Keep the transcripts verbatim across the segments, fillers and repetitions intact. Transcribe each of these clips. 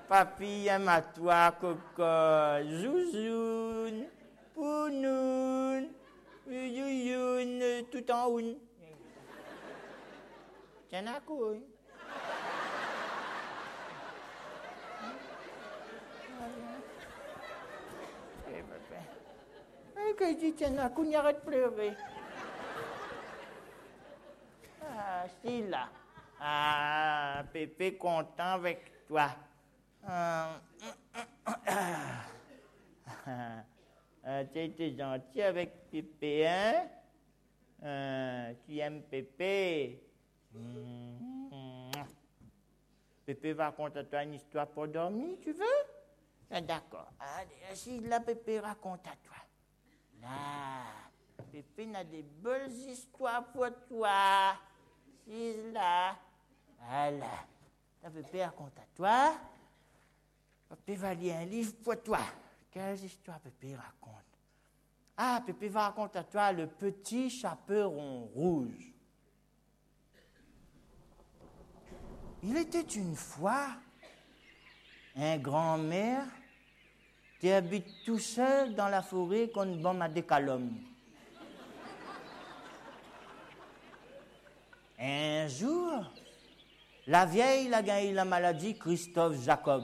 Papy aime à toi, coco. Zouzoun, pounoun, youyoun, tout en oun. Tiens la couille. Quand il dit tiens la couille, arrête de pleurer. Ah, si là. Ah, Pépé content avec toi. Euh, euh, tu as été gentil avec Pépé, hein? Euh, tu aimes Pépé. Mmh. Pépé va raconter à toi une histoire pour dormir, tu veux? Ah, d'accord. Allez, si là, Pépé raconte à toi. Là, Pépé a des belles histoires pour toi. Si là. Voilà. Là, Pépé raconte à toi. Pépé va lire un livre pour toi. Quelles histoires Pépé raconte? Ah, Pépé va raconter à toi le petit chaperon rouge. Il était une fois un grand-mère qui habite tout seul dans la forêt qu'on bombe à des calomnies. Un jour, la vieille a gagné la maladie Christophe Jacob.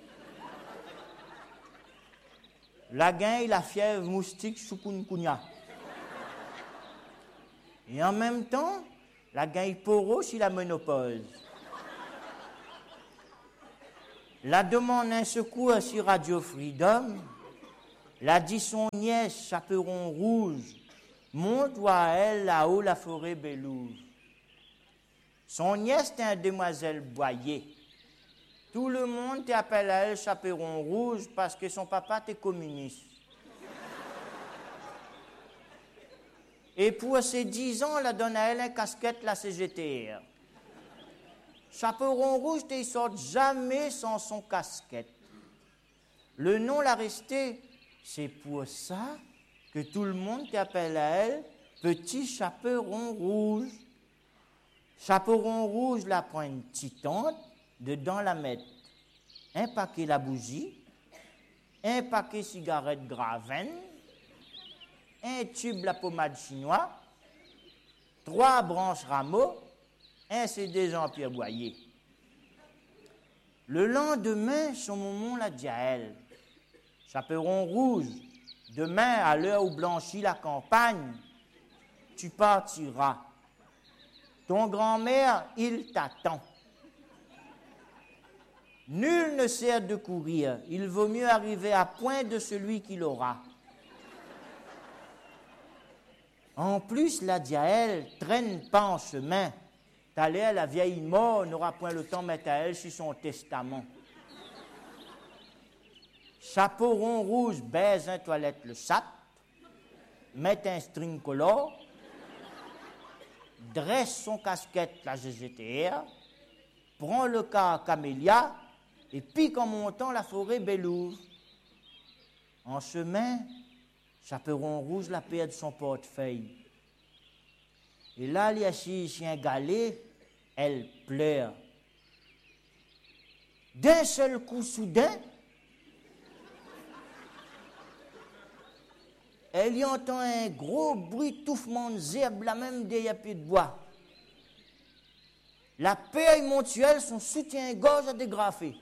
La gagné la fièvre moustique chikungunya. Et en même temps, la gagné poro sur la ménopause. La demande un secours sur Radio Freedom. La dit son nièce, chaperon rouge, monte à elle là-haut la forêt Bélouve. Son nièce est une demoiselle Boyer. Tout le monde t'appelle à elle chaperon rouge parce que son papa est communiste. Et pour ses dix ans, elle donne à elle une casquette la C G T R. Chaperon rouge, il ne sort jamais sans son casquette. Le nom l'a resté. C'est pour ça que tout le monde t'appelle à elle petit chaperon rouge. Chaperon rouge la prend une petite tente, dedans la mettre un paquet la bougie, un paquet cigarette Graven, un tube la pommade chinois, trois branches rameaux, un C D Jean-Pierre Boyer. Le lendemain, son maman l'a dit à elle, chaperon rouge, demain à l'heure où blanchit la campagne, tu partiras. Ton grand-mère, il t'attend. Nul ne sert de courir, il vaut mieux arriver à point de celui qui l'aura. En plus, la dit à elle, traîne pas en chemin. T'allais à la vieille mort, n'aura point le temps de mettre à elle sur son testament. Chaperon rouge baise un toilette le chat, met un string color, dresse son casquette la G G T R, prend le cas Camélia et pique en montant la forêt Bélouve. En chemin, chaperon rouge la perd son portefeuille. Et là, il y a ici un galet, elle pleure. D'un seul coup soudain, elle y entend un gros bruit touffement de zèbre, là même des pieds de bois. La paix montuelle, son soutien-gorge a dégrafé.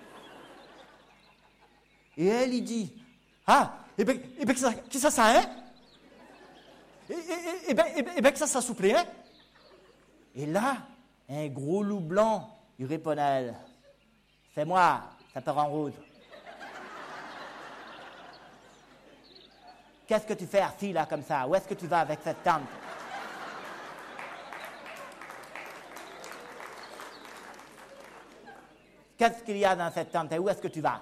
Et elle y dit, ah, et bien, et bien, que ça, ça, hein? Et, et, et, bien, et bien, que ça, ça souple, hein? Et là, un gros loup blanc, il répond à elle, c'est moi, ça part en route. Qu'est-ce que tu fais assis là comme ça? Où est-ce que tu vas avec cette tente? Qu'est-ce qu'il y a dans cette tente et où est-ce que tu vas?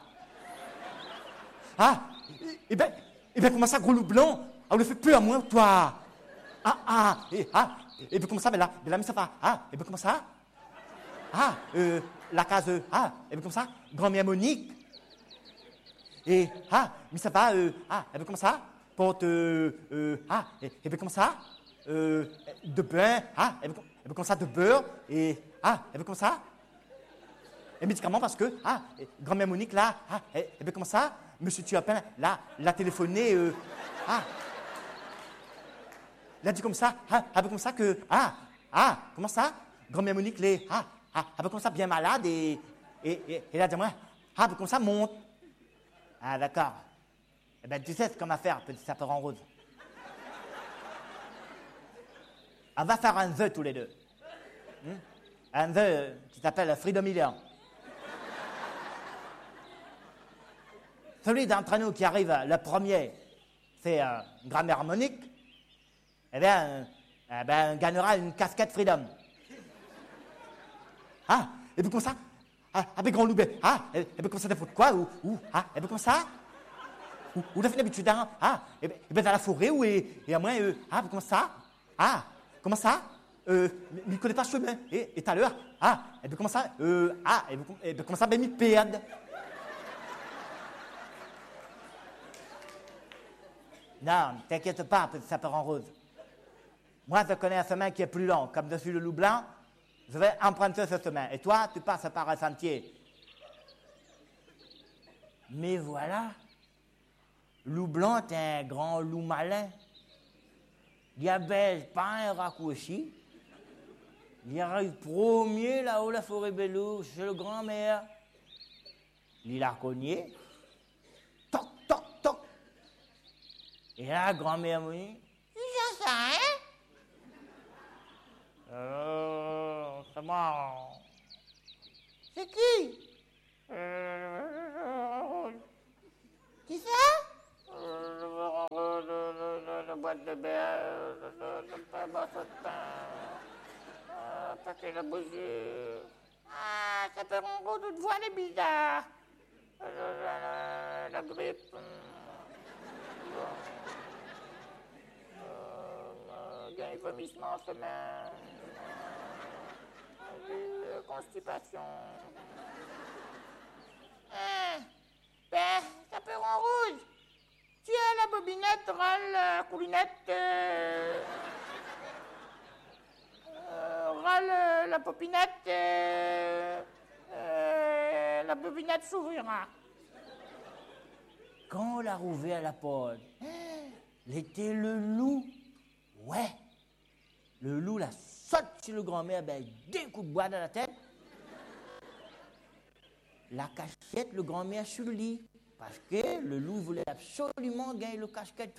Ah, eh bien, eh bien, comment ça, gros loup blanc? Ah, on ne fait plus à moi, toi. Ah, ah, et, ah, et bien, comment ça, ben là, ben là, mais ça va. Ah, et bien, comment ça? Ah, euh, la case, euh, ah, et bien, comment ça? Grand-mère Monique. Et, ah, mais ça va, euh, ah, et bien, comment ça? Porte, euh, euh, ah, et, et bien, comment ça? Euh, de pain, ah, et bien, et bien, comment ça, de beurre, et, ah, et bien, comment ça? et médicaments parce que, ah, grand-mère Monique, là, ah, et, et bien, comment ça, monsieur Tuapin, là, l'a téléphoné, euh, ah, il a dit comme ça, ah, ah, ben, comme ça que, ah, ah, comment ça, grand-mère Monique, les, ah, ah, ah, ben, comme ça, bien malade, et, et, et, et il a dit, moi, ah, ben, comme ça, monte. Ah, d'accord. Eh bien, tu sais ce qu'on va faire, petit sapeur en rose. On va faire un vœu tous les deux. Hmm? Un vœu qui s'appelle Freedom Million. Celui d'entre nous qui arrive le premier, c'est euh, grand-mère Monique, eh bien, euh, eh bien, gagnera une casquette Freedom. Ah, et puis comme ça, ah, avec grand loubet, ah, et, et puis comme ça, des fautes quoi, ou, ou, ah, et puis comme ça, ou, ou fait d'habitude, hein, ah, et, et bien dans la forêt, ou, et, et à moins, euh, ah, comme ça, ah, comment ça, euh, il ne connaît pas le chemin, et, et tout à l'heure, ah, et puis comment ça, euh, ah, et puis, et puis comment ça, ben, il perd. Non, ne t'inquiète pas, petit sapeur en rose. Moi, je connais un chemin qui est plus long. Comme je suis le loup blanc, je vais emprunter ce chemin. Et toi, tu passes par un sentier. Mais voilà, loup blanc est un grand loup malin. Il n'abaisse pas un raccourci. Il arrive premier là-haut, la forêt Belou, chez le grand-mère. Il a cogné. Toc, toc, toc. Et là, grand-mère me dit, c'est ça, hein? Euh, c'est moi. C'est qui? Euh, qui ça? Euh, la boîte de beurre, le pain, morceau de pain, un paquet de bougie. Ah, ça peut rendre toute voix les bizarres. La grippe. Des vomissements en semaine, des constipations. Hein? Ben, ça peut en rouge. Tu as la bobinette, râle la coulinette. Euh, euh, râle la popinette. Euh, euh, la bobinette s'ouvrira. Quand on l'a rouvert à la porte, il était le loup. Ouais, le loup la saute sur le grand-mère, ben, d'un coup de bois dans la tête. La cachette, le grand-mère sur le lit. Parce que le loup voulait absolument gagner le casquette.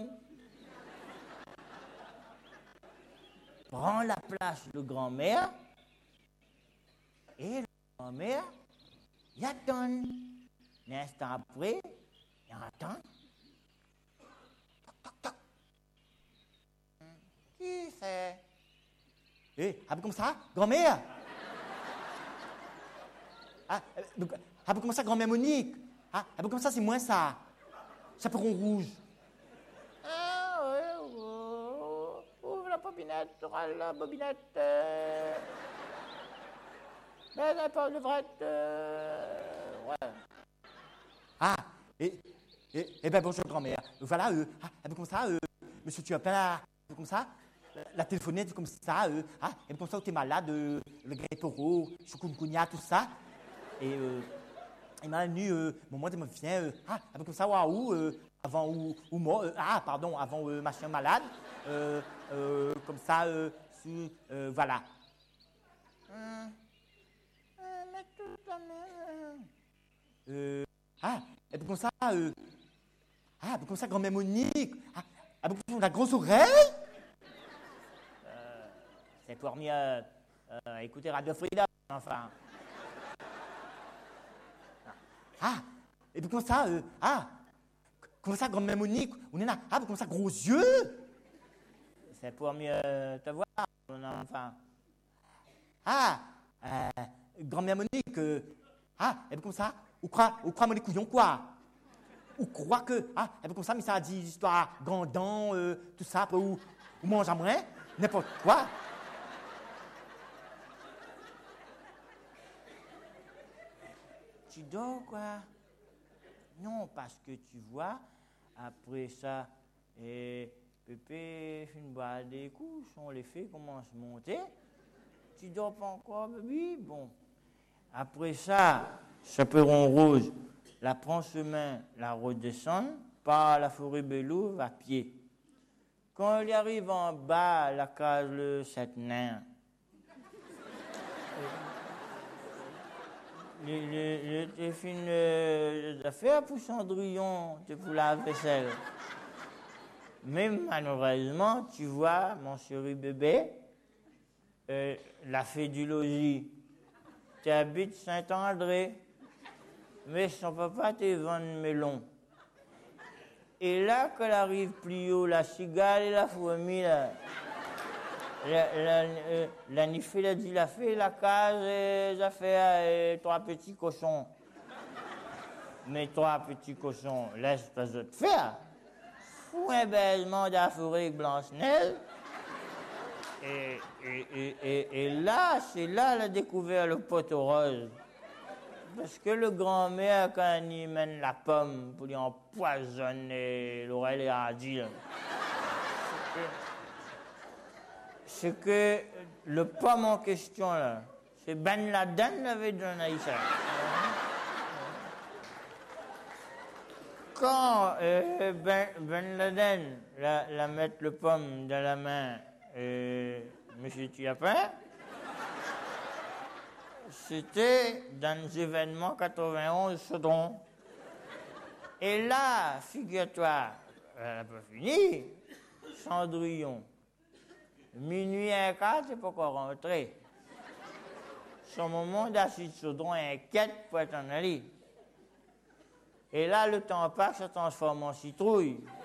Prend la place le grand-mère. Et le grand-mère, il attend. L'instant après, il attend. Toc, toc, toc. Qui c'est? Eh, ah, comme ça, grand-mère? Ah, ah, comme ça, grand-mère Monique? Ah, comme ça, c'est moins ça. Chaperon rouge. Ah, ouais, ouais. Ouvre la bobinette, la bobinette. Euh... Mais la pas de vrette. Euh... Ouais. Ah, et, et, et ben bonjour, grand-mère. Voilà, euh, ah, comme ça, euh, monsieur, tu as plein là, comme ça. La téléphonette, comme ça, euh, ah, et comme ça, tu es malade, euh, le gréporo, chikungunya, tout ça. Et euh, il m'a venu, euh, bon, moi, je me viens, euh, ah, comme ça, waouh, euh, avant ou, ou moi, euh, ah, pardon, avant euh, machin malade, euh, euh, comme ça, euh, si, euh, voilà. Hum, euh, mais tout la main. Euh, ah, et puis comme ça, euh, ah, puis comme ça, grand-mère Monique, ah, ah, puis comme ça, la grosse oreille. C'est pour mieux euh, écouter Radio Freedom, enfin. Ah, et puis comme ça, euh, ah, comme ça, grand-mère Monique, on est là, ah, comme ça, gros yeux. C'est pour mieux te voir, enfin. Ah, euh, grand-mère Monique, euh, ah, et puis comme ça, ou croit, ou croit, mon couillons, quoi. Ou croit que, ah, et puis comme ça, mais ça a dit histoire, gandant, euh, tout ça, après, ou, ou mange à moins, n'importe quoi. Tu dors, quoi? Non, parce que tu vois, après ça, et Pépé fait une boire des couches, on les fait commence à monter. Tu dors pas encore, bébé? Bon. Après ça, Chaperon Rouge la prend chemin, la redescend par la forêt Belouve à pied. Quand il arrive en bas, la case le sept nains. J'ai fait une affaire pour Cendrillon, pour la vaisselle. Mais malheureusement, tu vois, mon chéri bébé, euh, la fée du logis, tu habites Saint-André, mais son papa t'es vend melon. Et là, qu'elle arrive plus haut, la cigale et la fourmi, là, la, la, euh, la nifée, a dit, la fée, la case, et ça fait euh, trois petits cochons. Mais trois petits cochons, laisse pas de faire. Fou un baisement de la forêt Blanche-Neige. Et, et, et, et, et là, c'est là qu'elle a découvert le poteau rose. Parce que le grand-mère, quand il mène la pomme pour lui empoisonner l'oreille et radis, c'est que le pomme en question, là, c'est Ben Laden qui avait donné ça. Quand euh, ben, ben Laden la, la met le pomme dans la main de M. Tiapin, c'était dans les événements quatre-vingt-onze Chaudron. Et là, figure-toi, elle n'a pas fini, Cendrillon. Minuit et un quart, c'est pas encore rentré. Son moment d'acide Chaudron est inquiète pour être en aller. Et là, le temps passe, se transforme en citrouille.